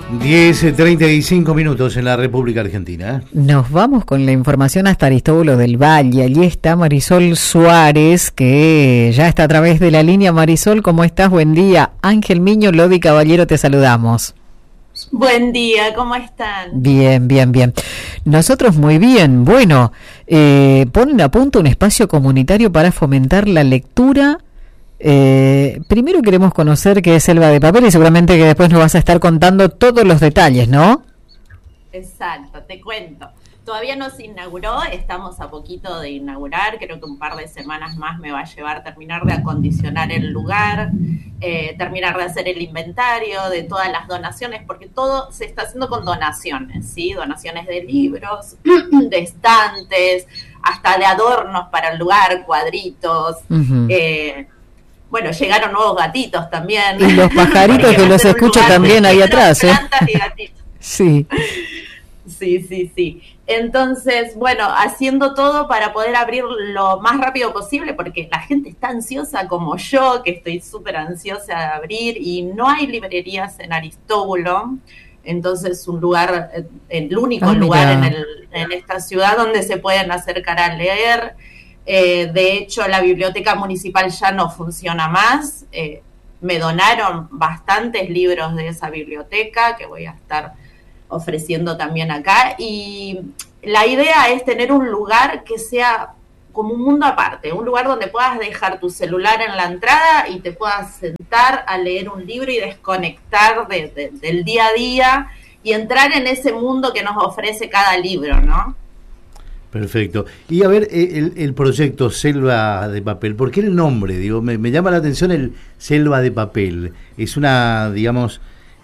10:35 en la República Argentina. Nos vamos con la información hasta Aristóbulo del Valle. Allí está Marisol Suárez, que ya está a través de la línea. Marisol, ¿cómo estás? Buen día. Ángel Miño, Lodi Caballero, te saludamos. Buen día, ¿cómo están? Bien, bien, bien. Nosotros muy bien. Bueno, ponen a punto un espacio comunitario para fomentar la lectura. Primero queremos conocer qué es Selva de Papel y seguramente que después nos vas a estar contando todos los detalles, ¿no? Exacto, te cuento. Todavía no se inauguró, estamos a poquito de inaugurar, creo que un par de semanas más me va a llevar terminar de acondicionar el lugar, terminar de hacer el inventario de todas las donaciones, porque todo se está haciendo con donaciones, ¿sí? Donaciones de libros, de estantes, hasta de adornos para el lugar, cuadritos. Uh-huh. Bueno, llegaron nuevos gatitos también. Y los pajaritos que los escucho también ahí atrás, plantas y gatitos. Sí. Sí. Entonces, bueno, haciendo todo para poder abrir lo más rápido posible, porque la gente está ansiosa como yo, que estoy súper ansiosa de abrir, y no hay librerías en Aristóbulo. Entonces, un lugar, el único lugar en esta ciudad donde se pueden acercar a leer. De hecho, la biblioteca municipal ya no funciona más. Me donaron bastantes libros de esa biblioteca que voy a estar ofreciendo también acá. Y la idea es tener un lugar que sea como un mundo aparte, un lugar donde puedas dejar tu celular en la entrada y te puedas sentar a leer un libro y desconectar del día a día y entrar en ese mundo que nos ofrece cada libro, ¿no? Perfecto. Y a ver, el proyecto Selva de Papel, ¿por qué el nombre? Digo, me llama la atención el Selva de Papel. Es una, digamos,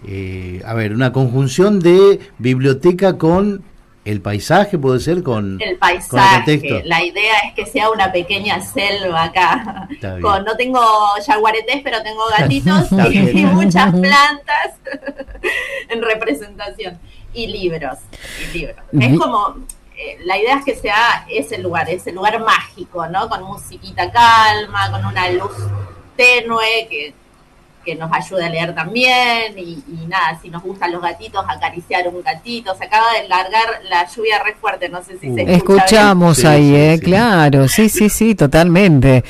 una conjunción de biblioteca con el paisaje, puede ser, con el paisaje. La idea es que sea una pequeña selva acá. No tengo yaguaretés, pero tengo gatitos y muchas plantas en representación. Y libros. Es como... la idea es que sea ese lugar mágico, ¿no? Con musiquita calma, con una luz tenue que nos ayude a leer también y nada, si nos gustan los gatitos, acariciar un gatito. Se acaba de largar la lluvia re fuerte, no sé si se escucha. Escuchamos bien. Ahí, sí. Claro, sí, totalmente.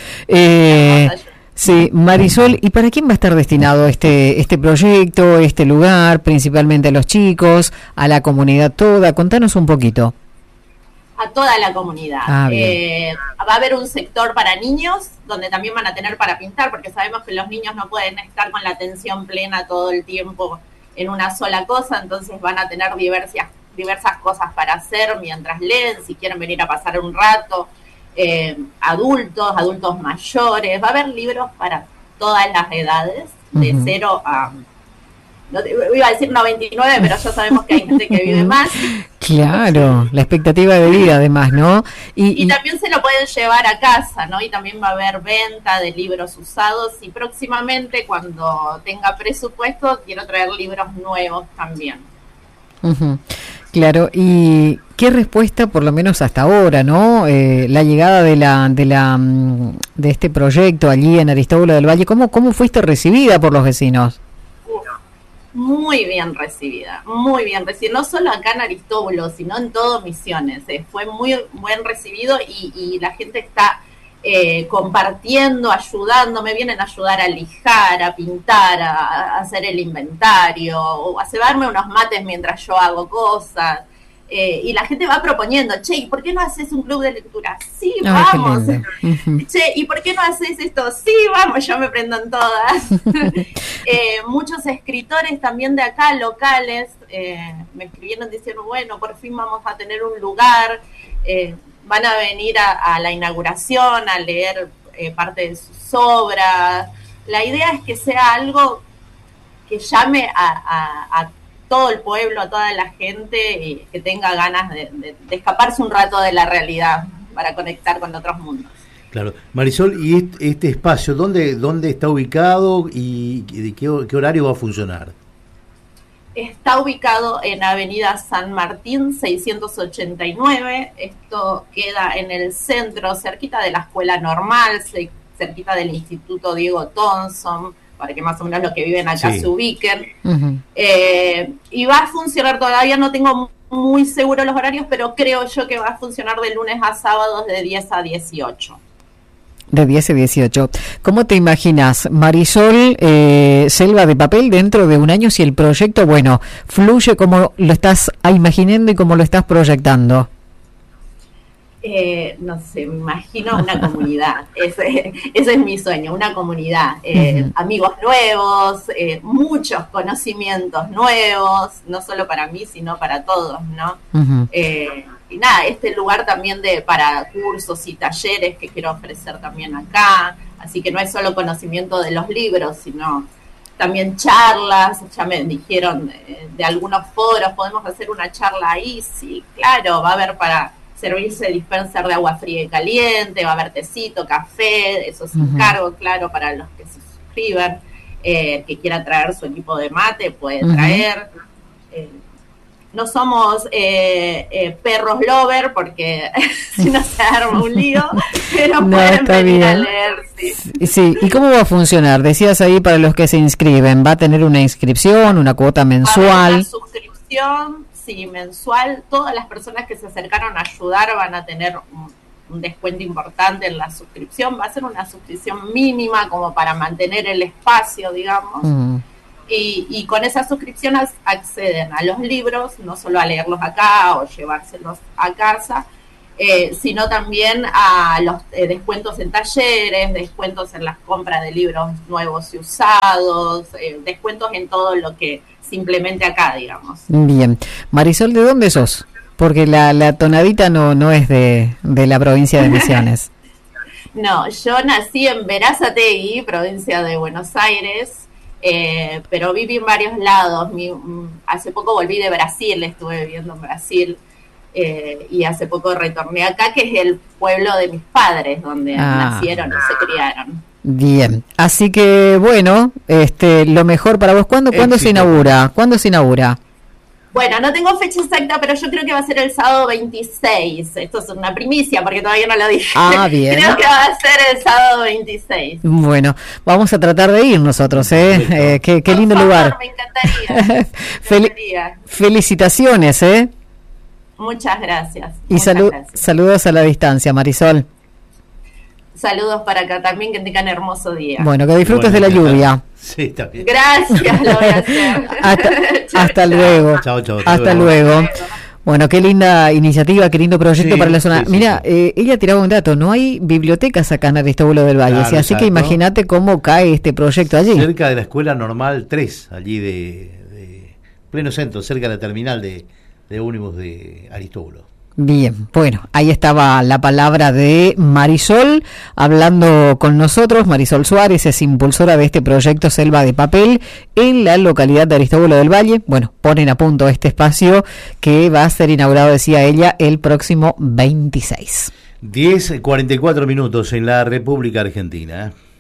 Sí, Marisol, ¿y para quién va a estar destinado este proyecto, este lugar, principalmente a los chicos, a la comunidad toda? Contanos un poquito. A toda la comunidad. Va a haber un sector para niños, donde también van a tener para pintar, porque sabemos que los niños no pueden estar con la atención plena todo el tiempo en una sola cosa, entonces van a tener diversas cosas para hacer mientras leen, si quieren venir a pasar un rato. Adultos mayores, va a haber libros para todas las edades, de 0 a... No, iba a decir 99, pero ya sabemos que hay gente que vive más. Claro, la expectativa de vida además, ¿no? Y también se lo pueden llevar a casa, ¿no? Y también va a haber venta de libros usados y próximamente, cuando tenga presupuesto, quiero traer libros nuevos también. Uh-huh. Claro, y qué respuesta, por lo menos hasta ahora, ¿no? La llegada de este proyecto allí en Aristóbulo del Valle, ¿cómo fuiste recibida por los vecinos? Muy bien recibida, no solo acá en Aristóbulo, sino en todo Misiones. Fue muy buen recibido y la gente está compartiendo, ayudándome, vienen a ayudar a lijar, a pintar, a hacer el inventario, o a cebarme unos mates mientras yo hago cosas. Y la gente va proponiendo, che, ¿y por qué no haces un club de lectura? Sí, vamos. Che, ¿y por qué no haces esto? Sí, vamos, yo me prendo en todas. Muchos escritores también de acá, locales, me escribieron diciendo, bueno, por fin vamos a tener un lugar, van a venir a la inauguración, a leer parte de sus obras. La idea es que sea algo que llame a todo el pueblo, a toda la gente que tenga ganas de escaparse un rato de la realidad para conectar con otros mundos. Claro. Marisol, ¿y este espacio dónde está ubicado y de qué horario va a funcionar? Está ubicado en Avenida San Martín 689. Esto queda en el centro, cerquita de la Escuela Normal, cerquita del Instituto Diego Thompson, para que más o menos los que viven acá Sí. se ubiquen. Ujú. Y va a funcionar, todavía no tengo muy seguro los horarios, pero creo yo que va a funcionar de lunes a sábados de 10 a 18. De 10 a 18. ¿Cómo te imaginas, Marisol, Selva de Papel, dentro de un año, si el proyecto, bueno, fluye como lo estás imaginando y como lo estás proyectando? No sé, me imagino una comunidad, ese es mi sueño, una comunidad, amigos nuevos, muchos conocimientos nuevos, no solo para mí, sino para todos, ¿no? Uh-huh. Y nada, este lugar también para cursos y talleres que quiero ofrecer también acá, así que no es solo conocimiento de los libros, sino también charlas. Ya me dijeron de algunos foros, podemos hacer una charla ahí, sí, claro, va a haber para servirse dispenser de agua fría y caliente, va a haber tecito, café, eso es un cargo, claro, para los que se suscriban, que quiera traer su equipo de mate, puede traer. No somos perros lover, porque si no se arma un lío, pero no, pueden está venir bien. a leer, sí. Sí, ¿y cómo va a funcionar? Decías ahí para los que se inscriben, ¿va a tener una inscripción, una cuota Va a haber mensual? una suscripción, sí, mensual. Todas las personas que se acercaron a ayudar van a tener un descuento importante en la suscripción. Va a ser una suscripción mínima como para mantener el espacio, digamos. Y con esa suscripción acceden a los libros, no solo a leerlos acá o llevárselos a casa, sino también a los descuentos en talleres, descuentos en las compras de libros nuevos y usados, descuentos en todo lo que simplemente acá, digamos. Bien. Marisol, ¿de dónde sos? Porque la tonadita no es de la provincia de Misiones. No, yo nací en Berazategui, provincia de Buenos Aires, pero viví en varios lados. Hace poco volví de Brasil, estuve viviendo en Brasil, y hace poco retorné acá, que es el pueblo de mis padres, donde nacieron y se criaron. Bien, así que bueno, lo mejor para vos. ¿Cuándo se inaugura? ¿Cuándo se inaugura? Bueno, no tengo fecha exacta, pero yo creo que va a ser el sábado 26. Esto es una primicia porque todavía no lo dije. Ah, bien. Creo que va a ser el sábado 26. Bueno, vamos a tratar de ir nosotros, qué lindo Por favor, lugar. Me encantaría. Felicitaciones, Muchas gracias. Y muchas gracias. Saludos a la distancia, Marisol. Saludos para acá también, que tengan hermoso día. Bueno, que disfrutes de la lluvia. Sí, está bien. Gracias, lo voy a hacer. Hasta luego. Chao. Hasta luego. Bueno, qué linda iniciativa, qué lindo proyecto para la zona. Mira, ella tiraba un dato, no hay bibliotecas acá en Aristóbulo del Valle, Claro, así que imagínate cómo cae este proyecto allí. Cerca de la Escuela Normal 3, allí de pleno centro, cerca de la terminal de ómnibus de Aristóbulo. Bien, bueno, ahí estaba la palabra de Marisol hablando con nosotros. Marisol Suárez es impulsora de este proyecto Selva de Papel en la localidad de Aristóbulo del Valle. Bueno, ponen a punto este espacio que va a ser inaugurado, decía ella, el próximo 26. 10:44 minutos en la República Argentina.